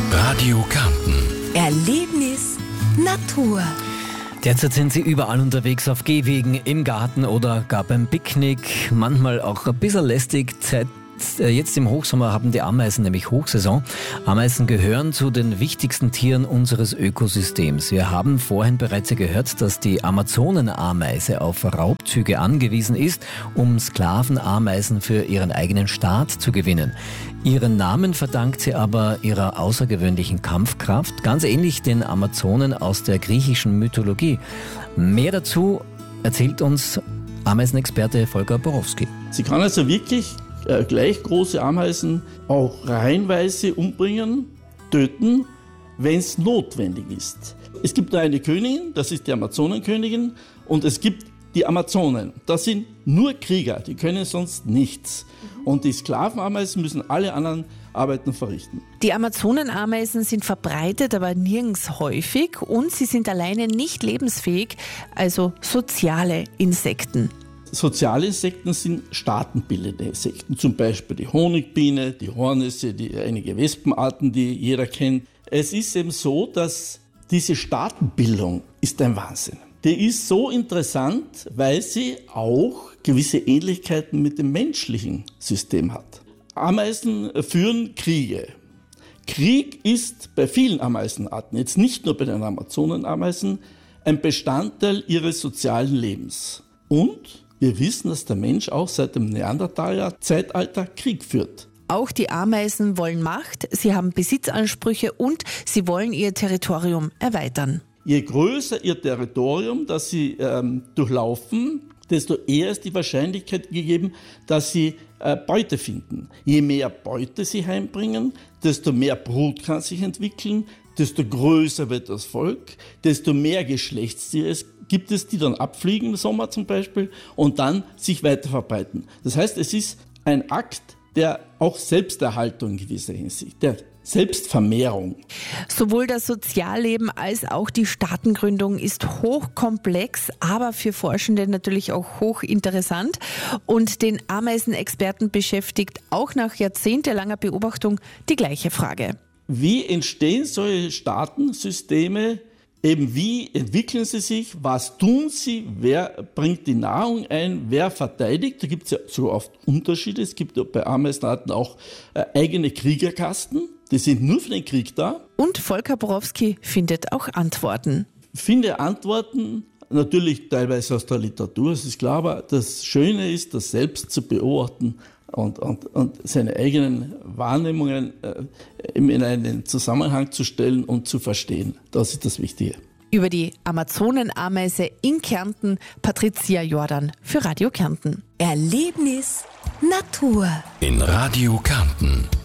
Radio Kärnten. Erlebnis Natur. Derzeit sind Sie überall unterwegs, auf Gehwegen, im Garten oder gar beim Picknick. Manchmal auch ein bisschen lästig. Jetzt im Hochsommer haben die Ameisen nämlich Hochsaison. Ameisen gehören zu den wichtigsten Tieren unseres Ökosystems. Wir haben vorhin bereits gehört, dass die Amazonenameise auf Raubzüge angewiesen ist, um Sklavenameisen für ihren eigenen Staat zu gewinnen. Ihren Namen verdankt sie aber ihrer außergewöhnlichen Kampfkraft, ganz ähnlich den Amazonen aus der griechischen Mythologie. Mehr dazu erzählt uns Ameisenexperte Volker Borowski. Sie kann also wirklich gleich große Ameisen auch reihenweise umbringen, töten, wenn es notwendig ist. Es gibt nur eine Königin, das ist die Amazonenkönigin, und es gibt die Amazonen. Das sind nur Krieger, die können sonst nichts. Und die Sklavenameisen müssen alle anderen Arbeiten verrichten. Die Amazonenameisen sind verbreitet, aber nirgends häufig, und sie sind alleine nicht lebensfähig, also soziale Insekten. Soziale Insekten sind staatenbildende Insekten, zum Beispiel die Honigbiene, die Hornisse, einige Wespenarten, die jeder kennt. Es ist eben so, dass diese Staatenbildung ist ein Wahnsinn. Die ist so interessant, weil sie auch gewisse Ähnlichkeiten mit dem menschlichen System hat. Ameisen führen Kriege. Krieg ist bei vielen Ameisenarten, jetzt nicht nur bei den Amazonenameisen, ein Bestandteil ihres sozialen Lebens. Und wir wissen, dass der Mensch auch seit dem Neandertaler-Zeitalter Krieg führt. Auch die Ameisen wollen Macht, sie haben Besitzansprüche und sie wollen ihr Territorium erweitern. Je größer ihr Territorium, das sie durchlaufen, desto eher ist die Wahrscheinlichkeit gegeben, dass sie Beute finden. Je mehr Beute sie heimbringen, desto mehr Brut kann sich entwickeln, desto größer wird das Volk, desto mehr Geschlechtstiere gibt es, die dann abfliegen im Sommer zum Beispiel und dann sich weiter verbreiten. Das heißt, es ist ein Akt der auch Selbsterhaltung in gewisser Hinsicht, der Selbstvermehrung. Sowohl das Sozialleben als auch die Staatengründung ist hochkomplex, aber für Forschende natürlich auch hochinteressant. Und den Ameisenexperten beschäftigt auch nach jahrzehntelanger Beobachtung die gleiche Frage. Wie entstehen solche Staatensysteme? Eben wie entwickeln sie sich? Was tun sie? Wer bringt die Nahrung ein? Wer verteidigt? Da gibt es ja so oft Unterschiede. Es gibt ja bei Ameisenarten auch eigene Kriegerkasten. Die sind nur für den Krieg da. Und Volker Borowski findet auch Antworten. Ich finde Antworten natürlich teilweise aus der Literatur, das ist klar, aber das Schöne ist, das selbst zu beobachten und seine eigenen Wahrnehmungen in einen Zusammenhang zu stellen und zu verstehen. Das ist das Wichtige. Über die Amazonenameise in Kärnten, Patricia Jordan für Radio Kärnten. Erlebnis Natur In Radio Kärnten.